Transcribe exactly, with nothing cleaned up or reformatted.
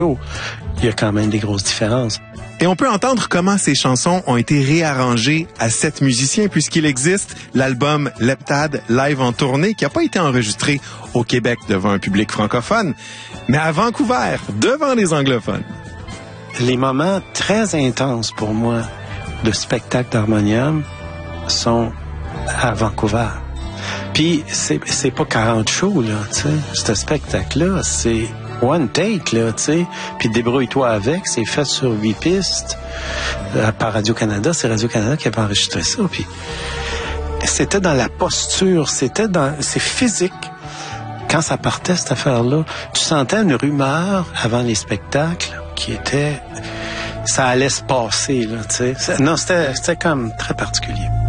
il y a quand même des grosses différences. Et on peut entendre comment ces chansons ont été réarrangées à sept musiciens puisqu'il existe l'album Leptade live en tournée qui n'a pas été enregistré au Québec devant un public francophone, mais à Vancouver, devant les anglophones. Les moments très intenses pour moi de spectacle d'harmonium sont à Vancouver. Puis c'est, c'est pas quarante shows, là, tu sais. Ce spectacle-là, c'est one take, là, tu sais. Puis débrouille-toi avec, c'est fait sur huit pistes euh, par Radio-Canada. C'est Radio-Canada qui avait enregistré ça. Puis c'était dans la posture, c'était dans... C'est physique. Quand ça partait, cette affaire-là, tu sentais une rumeur avant les spectacles qui était... Ça allait se passer, là, tu sais. Non, c'était, c'était comme très particulier.